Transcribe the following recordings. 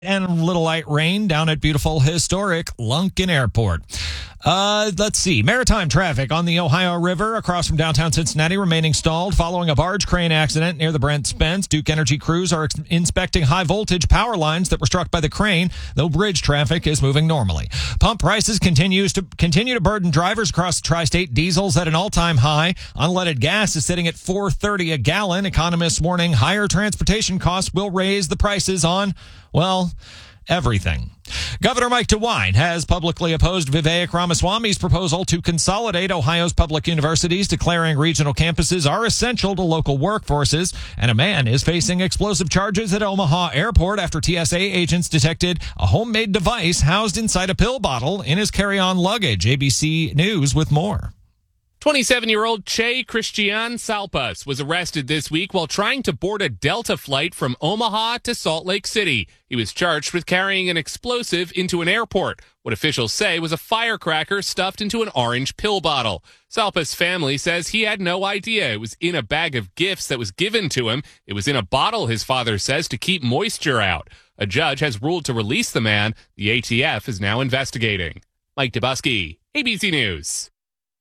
And a little light rain down at beautiful historic Lunken Airport. Let's see. Maritime traffic on the Ohio River across from downtown Cincinnati remaining stalled following a barge crane accident near the Brent Spence. Duke Energy crews are inspecting high voltage power lines that were struck by the crane, though bridge traffic is moving normally. Pump prices continue to burden drivers across the tri-state. Diesel's at an all-time high. Unleaded gas is sitting at $4.30 a gallon. Economists warning higher transportation costs will raise the prices on, well, everything. Governor Mike DeWine has publicly opposed Vivek Ramaswamy's proposal to consolidate Ohio's public universities, declaring regional campuses are essential to local workforces. And a man is facing explosive charges at Omaha Airport after TSA agents detected a homemade device housed inside a pill bottle in his carry-on luggage. ABC News with more. 27-year-old Che Christian Salpas was arrested this week while trying to board a Delta flight from Omaha to Salt Lake City. He was charged with carrying an explosive into an airport, what officials say was a firecracker stuffed into an orange pill bottle. Salpas' family says he had no idea it was in a bag of gifts that was given to him. It was in a bottle, his father says, to keep moisture out. A judge has ruled to release the man. The ATF is now investigating. Mike Dubusky, ABC News.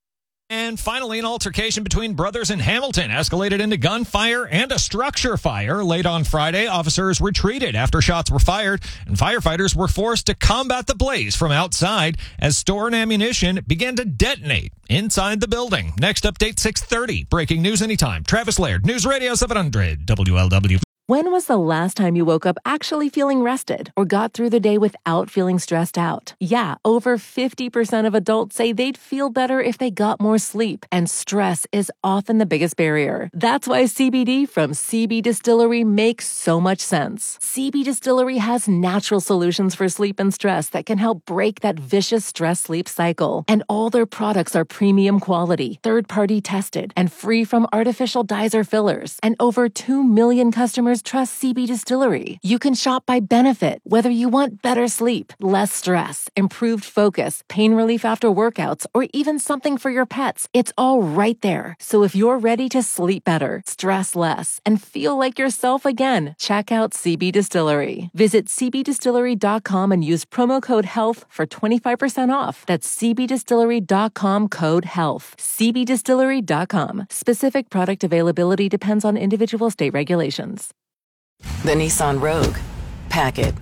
And finally, an altercation between brothers in Hamilton escalated into gunfire and a structure fire. Late on Friday, officers retreated after shots were fired, and firefighters were forced to combat the blaze from outside as stored ammunition began to detonate inside the building. Next update, 6:30. Breaking news anytime. Travis Laird, News Radio 700, WLW. When was the last time you woke up actually feeling rested or got through the day without feeling stressed out? Yeah, over 50% of adults say they'd feel better if they got more sleep, and stress is often the biggest barrier. That's why CBD from CB Distillery makes so much sense. CB Distillery has natural solutions for sleep and stress that can help break that vicious stress-sleep cycle. And all their products are premium quality, third-party tested, and free from artificial dyes or fillers. And over 2 million customers trust CB Distillery. You can shop by benefit, whether you want better sleep, less stress, improved focus, pain relief after workouts, or even something for your pets. It's all right there. So if you're ready to sleep better, stress less, and feel like yourself again, check out CB Distillery. Visit cbdistillery.com and use promo code HEALTH for 25% off. That's cbdistillery.com code HEALTH. cbdistillery.com. Specific product availability depends on individual state regulations. The Nissan Rogue. Pack it.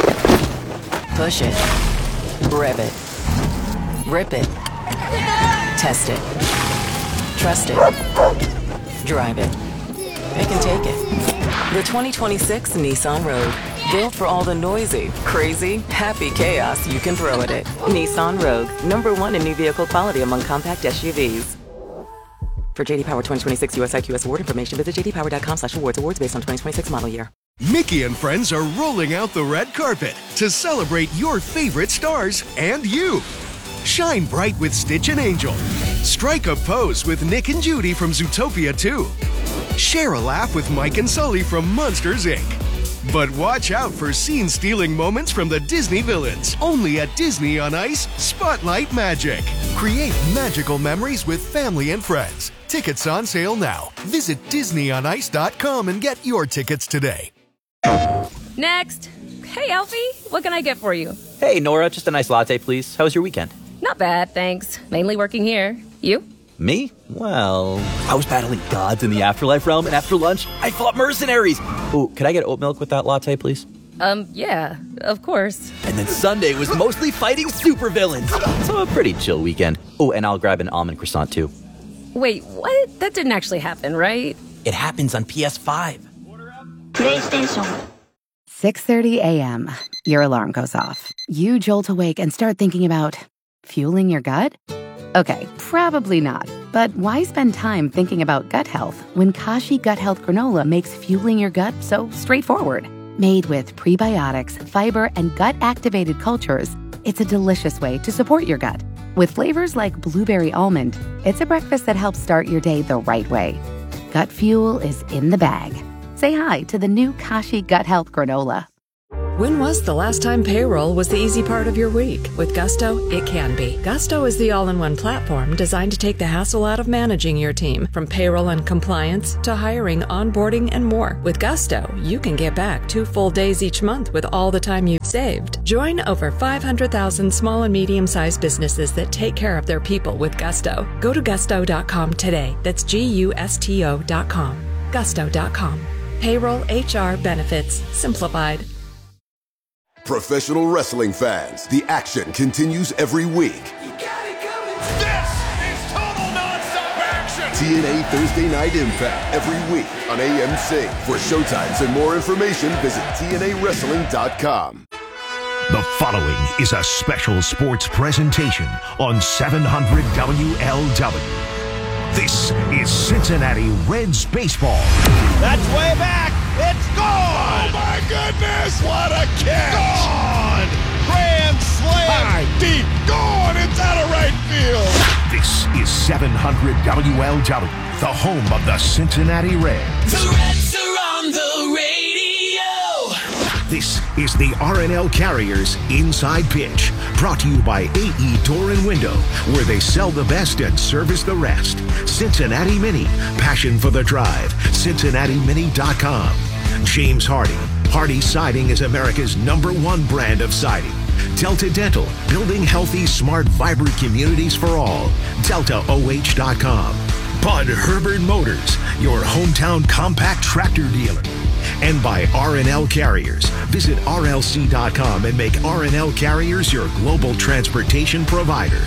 Push it. Rev it. Rip it. Test it. Trust it. Drive it. Pick and take it. The 2026 Nissan Rogue. Built for all the noisy, crazy, happy chaos you can throw at it. Nissan Rogue. #1 in new vehicle quality among compact SUVs. For JD Power 2026 US IQS award information, visit jdpower.com/awards. Awards based on 2026 model year. Mickey and friends are rolling out the red carpet to celebrate your favorite stars and you. Shine bright with Stitch and Angel. Strike a pose with Nick and Judy from Zootopia 2. Share a laugh with Mike and Sully from Monsters, Inc. But watch out for scene-stealing moments from the Disney villains. Only at Disney on Ice, Spotlight Magic. Create magical memories with family and friends. Tickets on sale now. Visit DisneyOnIce.com and get your tickets today. Next. Hey, Alfie, what can I get for you? Hey, Nora, just a nice latte, please. How was your weekend? Not bad, thanks. Mainly working here. You? Me? Well, I was battling gods in the afterlife realm, and after lunch, I fought mercenaries. Ooh, could I get oat milk with that latte, please? Yeah, of course. And then Sunday was mostly fighting supervillains. So a pretty chill weekend. Oh, and I'll grab an almond croissant, too. Wait, what? That didn't actually happen, right? It happens on PS5. PlayStation. 6:30 a.m. Your alarm goes off. You jolt awake and start thinking about fueling your gut? Okay, probably not. But why spend time thinking about gut health when Kashi Gut Health Granola makes fueling your gut so straightforward? Made with prebiotics, fiber, and gut-activated cultures, it's a delicious way to support your gut. With flavors like blueberry almond, it's a breakfast that helps start your day the right way. Gut fuel is in the bag. Say hi to the new Kashi Gut Health Granola. When was the last time payroll was the easy part of your week? With Gusto, it can be. Gusto is the all-in-one platform designed to take the hassle out of managing your team, from payroll and compliance to hiring, onboarding, and more. With Gusto, you can get back 2 full days each month with all the time you've saved. Join over 500,000 small and medium-sized businesses that take care of their people with Gusto. Go to gusto.com today. That's GUSTO.com. Gusto.com. Payroll, HR, benefits, simplified. Professional wrestling fans, the action continues every week. This is total nonstop action! TNA Thursday Night Impact every week on AMC. For showtimes and more information, visit TNAWrestling.com. The following is a special sports presentation on 700 WLW. This is Cincinnati Reds baseball. That's way back. It's gone. Oh, my goodness. What a catch. Gone. Grand slam. High, deep. Gone. It's out of right field. This is 700 WLW, the home of the Cincinnati Reds. The Reds are on the radio. This is the RNL Carriers Inside Pitch, brought to you by AE Door and Window, where they sell the best and service the rest. Cincinnati Mini, passion for the drive. CincinnatiMini.com. James Hardy. Hardy Siding is America's #1 brand of siding. Delta Dental, building healthy, smart, vibrant communities for all. DeltaOH.com. Bud Herbert Motors, your hometown compact tractor dealer. And by RNL Carriers. Visit RLC.com and make RNL Carriers your global transportation provider.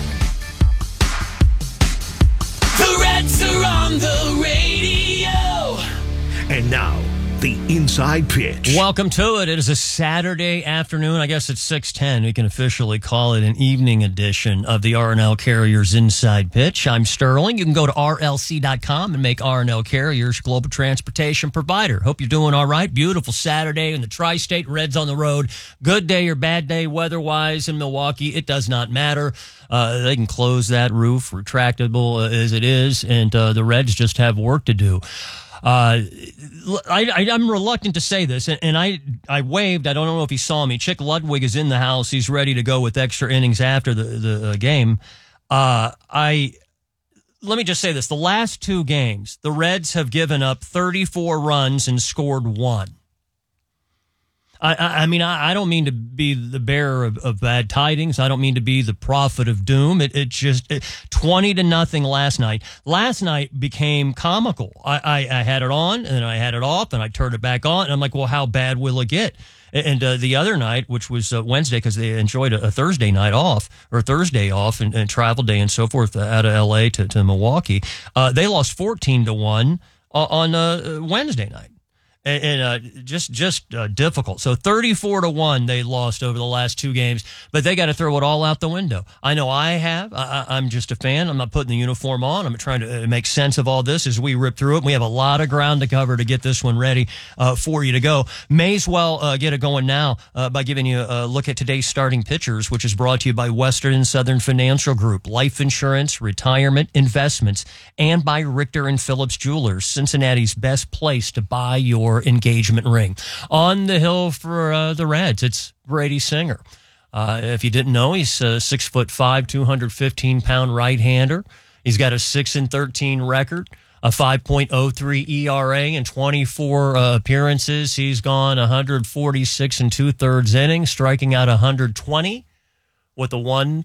The Reds are on the radio. And now, the Inside Pitch. Welcome to it. It is a Saturday afternoon. I guess it's 6:10. We can officially call it an evening edition of the RNL Carriers Inside Pitch. I'm Sterling. You can go to RLC.com and make RNL Carriers global transportation provider. Hope you're doing all right. Beautiful Saturday in the tri-state. Reds on the road. Good day or bad day weather-wise in Milwaukee. It does not matter. They can close that roof, retractable as it is, and the Reds just have work to do. I'm reluctant to say this, and I waved. I don't know if he saw me. Chick Ludwig is in the house. He's ready to go with extra innings after the game. Let me just say this. The last 2 games, the Reds have given up 34 runs and scored 1. I mean, I don't mean to be the bearer of bad tidings. I don't mean to be the prophet of doom. It just 20-0 last night. Last night became comical. I had it on and I had it off and I turned it back on. And I'm like, well, how bad will it get? And the other night, which was Wednesday, because they enjoyed a Thursday night off or Thursday off and travel day and so forth out of L.A. to Milwaukee, they lost 14-1 on Wednesday night. And just difficult. So 34-1 they lost over the last 2 games, but they got to throw it all out the window. I know I have. I'm just a fan. I'm not putting the uniform on. I'm trying to make sense of all this as we rip through it. We have a lot of ground to cover to get this one ready for you to go. May as well get it going now by giving you a look at today's starting pitchers, which is brought to you by Western and Southern Financial Group, life insurance, retirement, investments, and by Richter and Phillips Jewelers, Cincinnati's best place to buy your engagement ring. On the hill for the Reds, it's Brady Singer. If you didn't know, he's 6'5", 215-pound right-hander. He's got a 6-13 record, a 5.03 ERA in 24 appearances. He's gone 146 2/3 innings, striking out 120 with a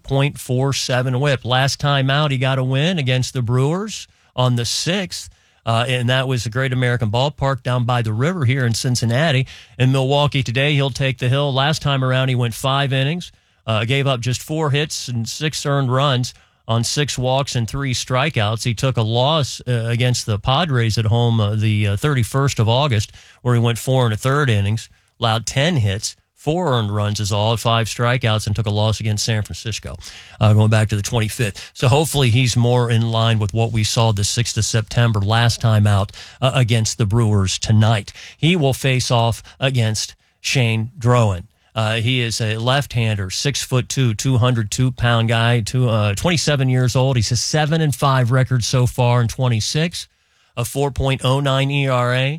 1.47 whip. Last time out, he got a win against the Brewers on the 6th. And that was the Great American Ballpark down by the river here in Cincinnati. In Milwaukee today, he'll take the hill. Last time around, he went 5 innings, gave up just 4 hits and 6 earned runs on 6 walks and 3 strikeouts. He took a loss against the Padres at home the 31st of August, where he went 4 1/3 innings, allowed 10 hits, 4 earned runs is all, 5 strikeouts, and took a loss against San Francisco, going back to the 25th. So hopefully he's more in line with what we saw the 6th of September last time out against the Brewers tonight. He will face off against Shane Drowan. He is a left-hander, 6'2", 202-pound guy, 27 years old. He's a 7-5 record so far in 26, a 4.09 ERA.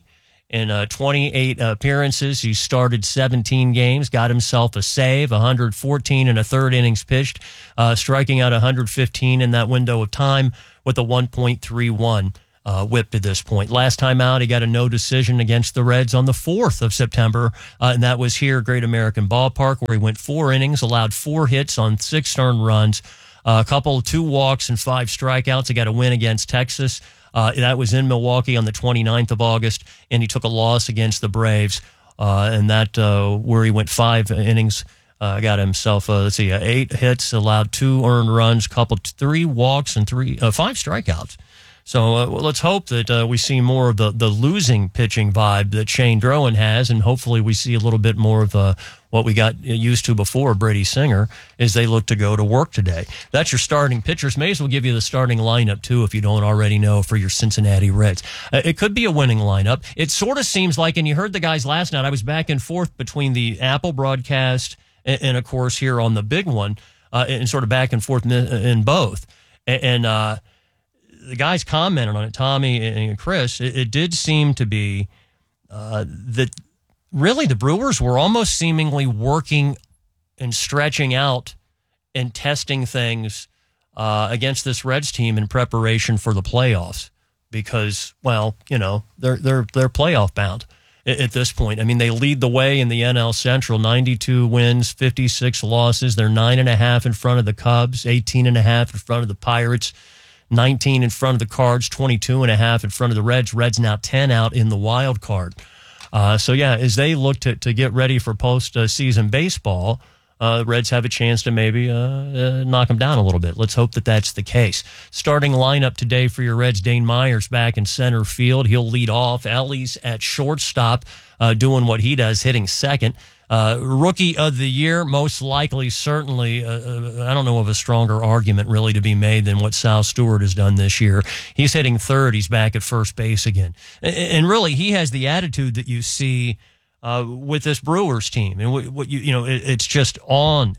In 28 appearances, he started 17 games, got himself a save, 114 in a third innings pitched, striking out 115 in that window of time with a 1.31 whip to this point. Last time out, he got a no decision against the Reds on the 4th of September, and that was here at Great American Ballpark, where he went 4 innings, allowed 4 hits on 6 earned runs, a couple, 2 walks and 5 strikeouts. He got a win against Texas. That was in Milwaukee on the 29th of August, and he took a loss against the Braves, and that where he went 5 innings, got himself 8 hits, allowed 2 earned runs, 3 walks, and 5 strikeouts. So let's hope that we see more of the losing pitching vibe that Shane Drohan has, and hopefully we see a little bit more of what we got used to before Brady Singer as they look to go to work today. That's your starting pitchers. May as well give you the starting lineup, too, if you don't already know, for your Cincinnati Reds. It could be a winning lineup. It sort of seems like, and you heard the guys last night, I was back and forth between the Apple broadcast and of course, here on the big one, and sort of back and forth in both. And the guys commented on it, Tommy and Chris, it did seem to be that really the Brewers were almost seemingly working and stretching out and testing things against this Reds team in preparation for the playoffs because, well, they're playoff bound at this point. I mean, they lead the way in the NL Central, 92 wins, 56 losses. They're 9.5 in front of the Cubs, 18.5 in front of the Pirates, 19 in front of the Cards, 22.5 in front of the Reds. Reds now 10 out in the wild card. So, yeah, as they look to get ready for postseason baseball, the Reds have a chance to maybe knock them down a little bit. Let's hope that that's the case. Starting lineup today for your Reds, Dane Myers back in center field. He'll lead off. Ellie's at shortstop doing what he does, hitting second. Rookie of the year, most likely, certainly, I don't know of a stronger argument really to be made than what Sal Stewart has done this year. He's hitting third. He's back at first base again. And really, he has the attitude that you see with this Brewers team. And it's just on,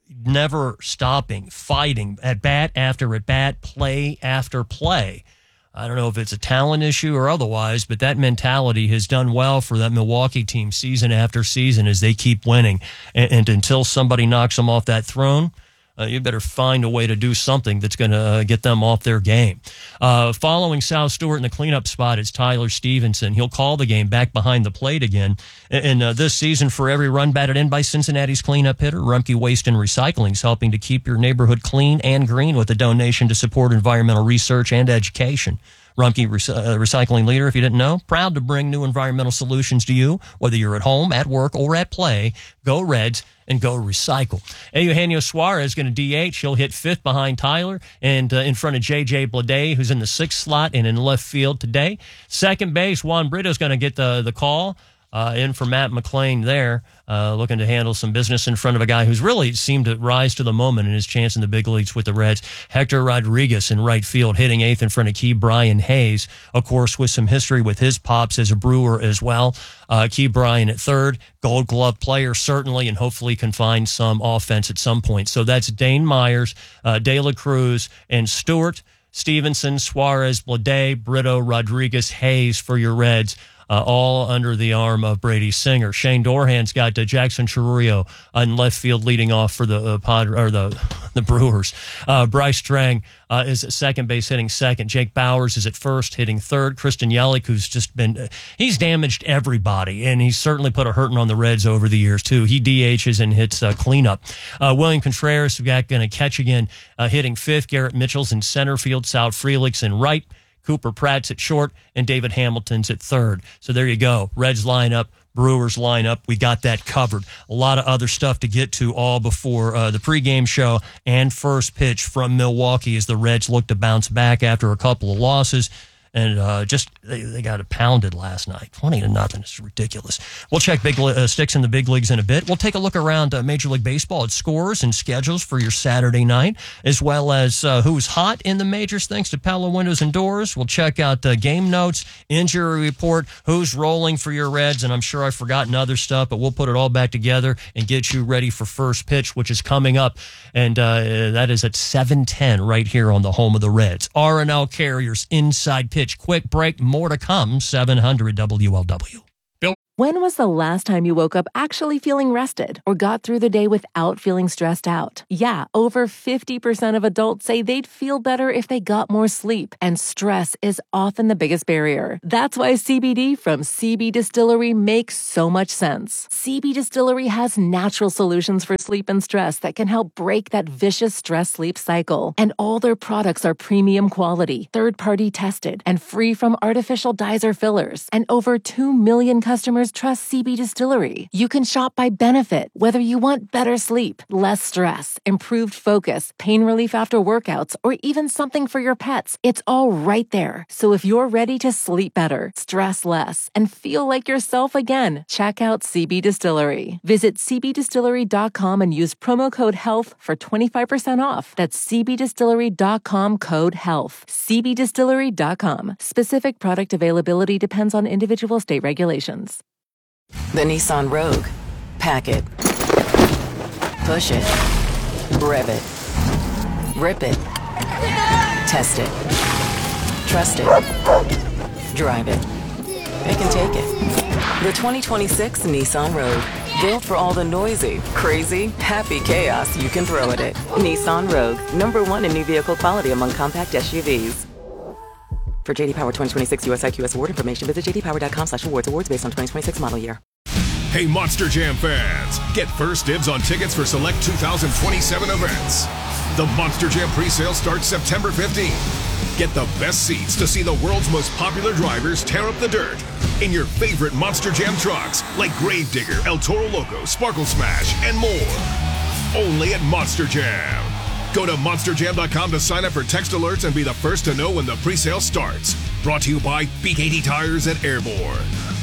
never stopping, fighting, at bat after at bat, play after play. I don't know if it's a talent issue or otherwise, but that mentality has done well for that Milwaukee team season after season as they keep winning. And until somebody knocks them off that throne, you better find a way to do something that's going to get them off their game. Following Sal Stewart in the cleanup spot is Tyler Stevenson. He'll call the game back behind the plate again. And this season, for every run batted in by Cincinnati's cleanup hitter, Rumpke Waste and Recycling is helping to keep your neighborhood clean and green with a donation to support environmental research and education. Rumpke Recycling Leader, if you didn't know, proud to bring new environmental solutions to you, whether you're at home, at work, or at play. Go Reds and go recycle. Eugenio Suarez is going to DH. He'll hit fifth behind Tyler and in front of J.J. Bleday, who's in the sixth slot and in left field today. Second base, Juan Brito is going to get the call in for Matt McClain there, looking to handle some business in front of a guy who's really seemed to rise to the moment in his chance in the big leagues with the Reds. Hector Rodriguez in right field, hitting eighth in front of Key Brian Hayes, of course, with some history with his pops as a Brewer as well. Key Brian at third, Gold Glove player certainly, and hopefully can find some offense at some point. So that's Dane Myers, De La Cruz, and Stewart, Stevenson, Suarez, Bleday, Brito, Rodriguez, Hayes for your Reds. All under the arm of Brady Singer. Shane Dorhan's got Jackson Chourio in left field leading off for the Brewers. Bryce Strang is at second base hitting second. Jake Bowers is at first hitting third. Kristen Yelich, who's just been, he's damaged everybody, and he's certainly put a hurting on the Reds over the years, too. He DHs and hits cleanup. William Contreras, going to catch again, hitting fifth. Garrett Mitchell's in center field. Sal Frelick's in right. Cooper Pratt's at short, and David Hamilton's at third. So there you go. Reds lineup, Brewers lineup. We got that covered. A lot of other stuff to get to all before the pregame show and first pitch from Milwaukee as the Reds look to bounce back after a couple of losses. And they got pounded last night, 20-0. It's ridiculous. We'll check sticks in the big leagues in a bit. We'll take a look around Major League Baseball at scores and schedules for your Saturday night, as well as who's hot in the majors thanks to Pella Windows and Doors. We'll check out game notes, injury report, who's rolling for your Reds, and I'm sure I've forgotten other stuff, but we'll put it all back together and get you ready for first pitch, which is coming up, and that is at 7:10 right here on the home of the Reds. R&L Carriers Inside Pitch. Quick break, more to come. 700 WLW. When was the last time you woke up actually feeling rested or got through the day without feeling stressed out? Yeah, over 50% of adults say they'd feel better if they got more sleep, and stress is often the biggest barrier. That's why CBD from CB Distillery makes so much sense. CB Distillery has natural solutions for sleep and stress that can help break that vicious stress-sleep cycle. And all their products are premium quality, third-party tested, and free from artificial dyes or fillers. And over 2 million customers trust CB Distillery. You can shop by benefit, whether you want better sleep, less stress, improved focus, pain relief after workouts, or even something for your pets. It's all right there. So if you're ready to sleep better, stress less, and feel like yourself again, check out CB Distillery. Visit cbdistillery.com and use promo code HEALTH for 25% off. That's cbdistillery.com, code HEALTH. cbdistillery.com. Specific product availability depends on individual state regulations. The Nissan Rogue. Pack it. Push it. Rev it. Rip it. Test it. Trust it. Drive it. It can take it. The 2026 Nissan Rogue. Built for all the noisy, crazy, happy chaos you can throw at it. Nissan Rogue. #1 in new vehicle quality among compact SUVs. For JD Power 2026 US IQS award information, visit jdpower.com/awards. Awards based on 2026 model year. Hey, Monster Jam fans! Get first dibs on tickets for select 2027 events. The Monster Jam presale starts September 15th. Get the best seats to see the world's most popular drivers tear up the dirt in your favorite Monster Jam trucks like Gravedigger, El Toro Loco, Sparkle Smash, and more. Only at Monster Jam. Go to monsterjam.com to sign up for text alerts and be the first to know when the presale starts. Brought to you by BKT Tires and Airborne.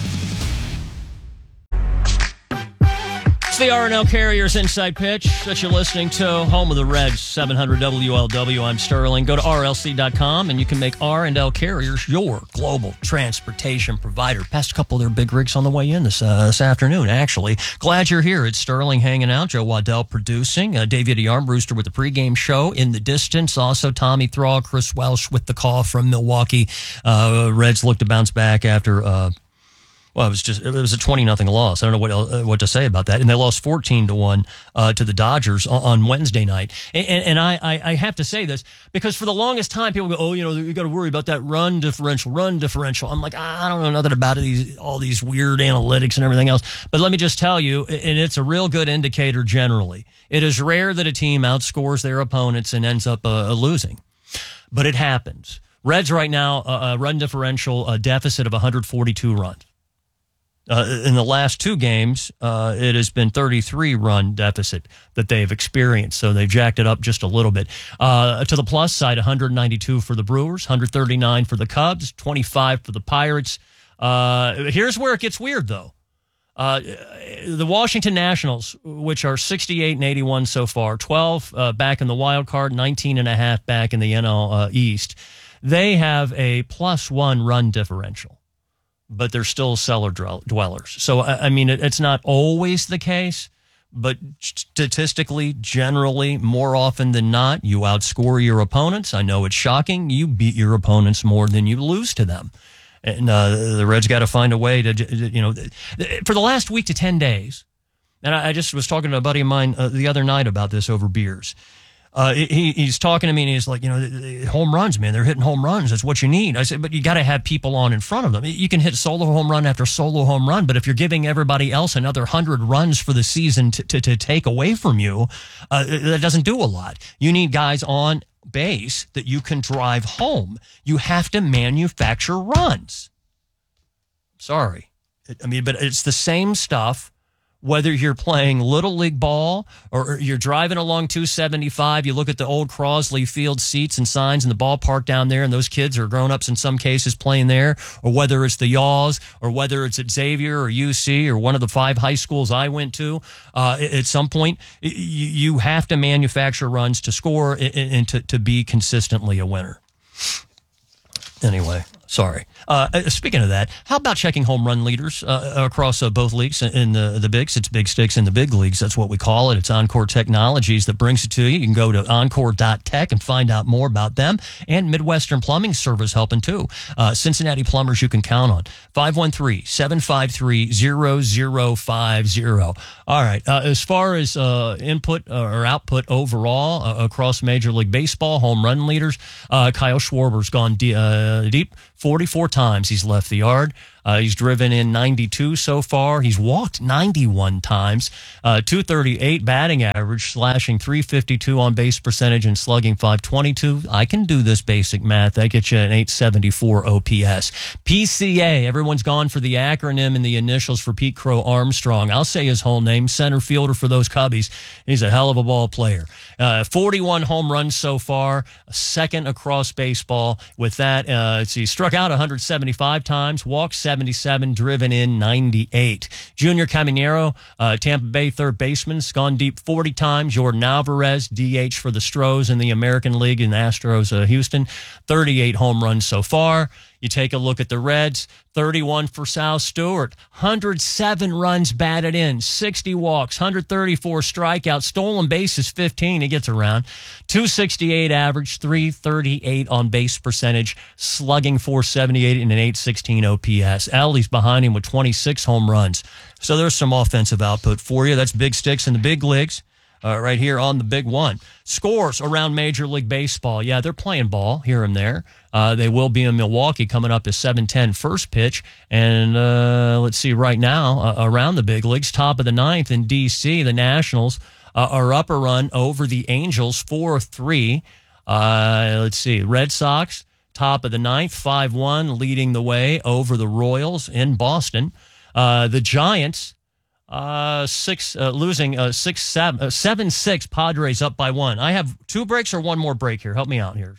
It's the R&L Carriers Inside Pitch that you're listening to, home of the Reds, 700 WLW. I'm Sterling. Go to rlc.com and you can make R&L Carriers your global transportation provider. Passed a couple of their big rigs on the way in this afternoon, actually. Glad you're here. It's Sterling hanging out, Joe Waddell producing, David Armbruster with the pregame show in the distance. Also, Tommy Thaw, Chris Welsh with the call from Milwaukee. Reds look to bounce back after... Well, it was a 20-0 loss. I don't know what to say about that. And they lost 14-1 to the Dodgers on Wednesday night. And I have to say this because for the longest time, people go, oh, you got to worry about that run differential. I'm like, I don't know nothing about it, all these weird analytics and everything else. But let me just tell you, and it's a real good indicator generally. It is rare that a team outscores their opponents and ends up losing. But it happens. Reds right now, a run differential deficit of 142 runs. In the last two games, it has been 33-run deficit that they've experienced, so they've jacked it up just a little bit. To the plus side, 192 for the Brewers, 139 for the Cubs, 25 for the Pirates. Here's where it gets weird, though. The Washington Nationals, which are 68-81 so far, 12 back in the wild card, 19.5 back in the NL East, they have a +1 run differential. But they're still cellar dwellers. So, I mean, it's not always the case, but statistically, generally, more often than not, you outscore your opponents. I know it's shocking. You beat your opponents more than you lose to them. And the Reds got to find a way to, for the last week to 10 days, and I just was talking to a buddy of mine the other night about this over beers. He's talking to me and he's like, home runs, man, they're hitting home runs. That's what you need. I said, but you got to have people on in front of them. You can hit solo home run after solo home run, but if you're giving everybody else another 100 runs for the season to take away from you, that doesn't do a lot. You need guys on base that you can drive home. You have to manufacture runs. Sorry. But it's the same stuff. Whether you're playing Little League ball or you're driving along 275, you look at the old Crosley Field seats and signs in the ballpark down there, and those kids are grown-ups in some cases playing there, or whether it's the Yaws, or whether it's at Xavier or UC or one of the 5 high schools I went to, at some point, you have to manufacture runs to score and to be consistently a winner. Anyway, Sorry. Speaking of that, how about checking home run leaders across both leagues in the bigs? It's Big Sticks in the big leagues. That's what we call it. It's Encore Technologies that brings it to you. You can go to encore.tech and find out more about them. And Midwestern Plumbing Service helping too. Cincinnati plumbers you can count on. 513-753-0050. All right. As far as input or output overall across Major League Baseball, home run leaders, Kyle Schwarber's gone deep 44 times. He's left the yard. He's driven in 92 so far. He's walked 91 times. 238 batting average, slashing 352 on base percentage and slugging 522. I can do this basic math. That gets you an 874 OPS. PCA, everyone's gone for the acronym and the initials for Pete Crow Armstrong. I'll say his whole name, center fielder for those Cubbies. He's a hell of a ball player. 41 home runs so far, second across baseball. With that, he struck out 175 times, walked 77, driven in 98. Junior Caminero, Tampa Bay third baseman, has gone deep 40 times. Jordan Alvarez, DH for the Stros in the American League in Astros Houston, 38 home runs so far. You take a look at the Reds, 31 for Sal Stewart, 107 runs batted in, 60 walks, 134 strikeouts, stolen bases 15, he gets around, 268 average, 338 on base percentage, slugging 478 and an 816 OPS. Ellie's behind him with 26 home runs. So there's some offensive output for you. That's Big Sticks in the big leagues. Right here on the big one. Scores around Major League Baseball. Yeah, they're playing ball here and there. They will be in Milwaukee coming up at 7:10 first pitch. And let's see, right now, around the big leagues, top of the ninth in D.C., the Nationals are up a run over the Angels, 4-3. Let's see, Red Sox, top of the ninth, 5-1, leading the way over the Royals in Boston. The Giants, losing 7-6, Padres up by 1. I have 2 breaks or one more break here. Help me out here.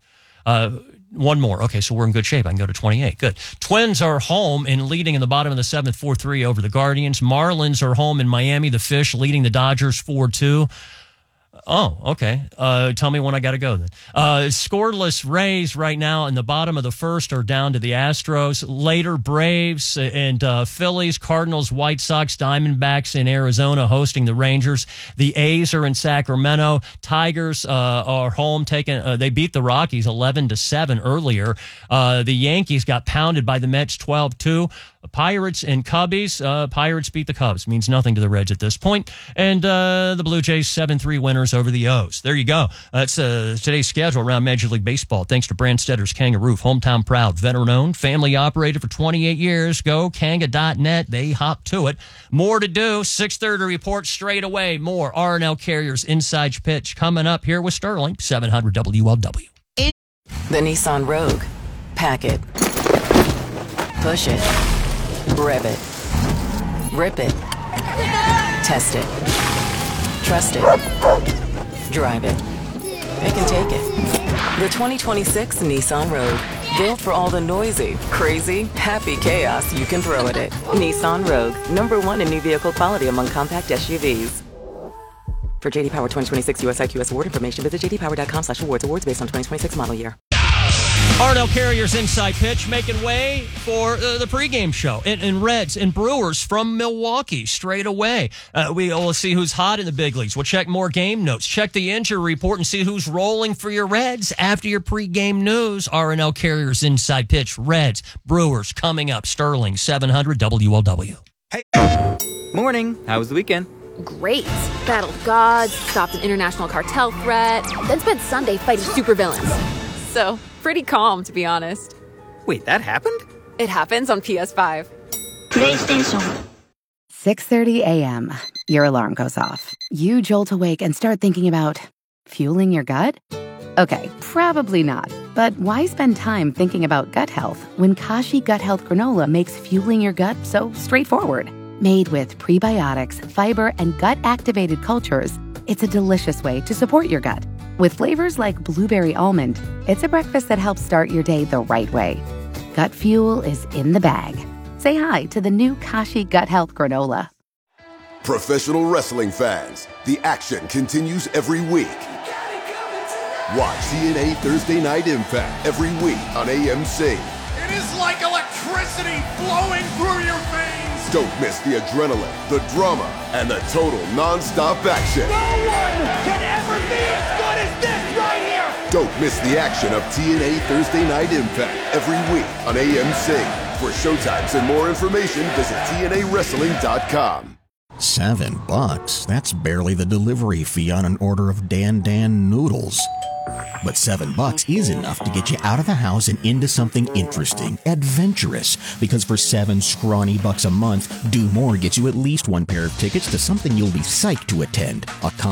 One more. Okay, so we're in good shape. I can go to 28. Good. Twins are home and leading in the bottom of the 7th, 4-3 over the Guardians. Marlins are home in Miami. The Fish leading the Dodgers 4-2. Oh, okay. Tell me when I got to go then. Scoreless Rays right now in the bottom of the first are down to the Astros. Later, Braves and Phillies, Cardinals, White Sox, Diamondbacks in Arizona hosting the Rangers. The A's are in Sacramento. Tigers are home taking. They beat the Rockies 11-7 earlier. The Yankees got pounded by the Mets 12-2. Pirates and Cubbies. Pirates beat the Cubs. Means nothing to the Reds at this point. And the Blue Jays 7-3 winners over the O's. There you go. That's today's schedule around Major League Baseball. Thanks to Branstedter's Kangaroo. Hometown proud. Veteran-owned. Family operated for 28 years. Go Kanga.net. They hop to it. More to do. 6:30 report straight away. More R&L Carriers Inside Pitch coming up here with Sterling. 700 WLW. The Nissan Rogue. Pack it. Push it. Rev it. Rip it. Test it. Trust it. Drive it. It can take it. The 2026 Nissan Rogue. Built for all the noisy, crazy, happy chaos you can throw at it. Nissan Rogue. #1 in new vehicle quality among compact SUVs. For JD Power 2026 US IQS award information, visit jdpower.com/awards. Awards based on 2026 model year. R&L Carriers Inside Pitch making way for the pregame show. And Reds and Brewers from Milwaukee straight away. We'll see who's hot in the big leagues. We'll check more game notes. Check the injury report and see who's rolling for your Reds after your pregame news. R&L Carriers Inside Pitch. Reds, Brewers coming up. Sterling, 700 WLW. Hey. Morning. How was the weekend? Great. Battled gods, stopped an international cartel threat, then spent Sunday fighting supervillains. So, pretty calm, to be honest. Wait, that happened? It happens on PS5. PlayStation. 6:30 a.m. Your alarm goes off. You jolt awake and start thinking about fueling your gut? Okay, probably not. But why spend time thinking about gut health when Kashi Gut Health Granola makes fueling your gut so straightforward? Made with prebiotics, fiber, and gut-activated cultures, it's a delicious way to support your gut. With flavors like blueberry almond, it's a breakfast that helps start your day the right way. Gut fuel is in the bag. Say hi to the new Kashi Gut Health Granola. Professional wrestling fans, the action continues every week. Watch TNA Thursday Night Impact every week on AMC. electricity flowing through your veins. Don't miss the adrenaline, the drama, and the total non-stop action. No one can ever be as good as this right here. Don't miss the action of TNA Thursday Night Impact every week on AMC. For showtimes and more information, visit TNAWrestling.com. $7? That's barely the delivery fee on an order of Dan noodles. But $7 is enough to get you out of the house and into something interesting, adventurous. Because for $7 scrawny bucks a month, Do More gets you at least one pair of tickets to something you'll be psyched to attend. A